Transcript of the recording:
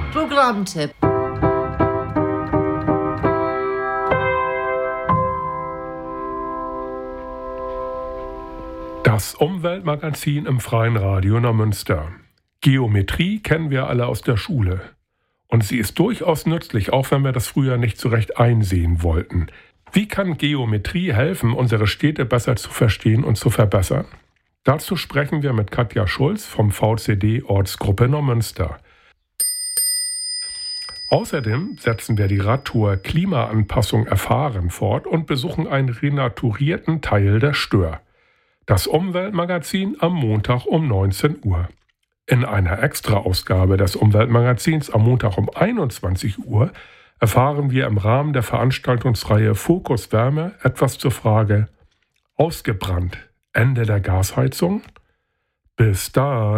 Programmtipp. Das Umweltmagazin im Freien Radio Neumünster. Geometrie kennen wir alle aus der Schule. Und sie ist durchaus nützlich, auch wenn wir das früher nicht so recht einsehen wollten. Wie kann Geometrie helfen, unsere Städte besser zu verstehen und zu verbessern? Dazu sprechen wir mit Katja Schulz vom VCD Ortsgruppe Neumünster. Außerdem setzen wir die Radtour Klimaanpassung erfahren fort und besuchen einen renaturierten Teil der Stör. Das Umweltmagazin am Montag um 19 Uhr. In einer Extra-Ausgabe des Umweltmagazins am Montag um 21 Uhr erfahren wir im Rahmen der Veranstaltungsreihe Fokus Wärme etwas zur Frage: Ausgebrannt, Ende der Gasheizung? Bis dann!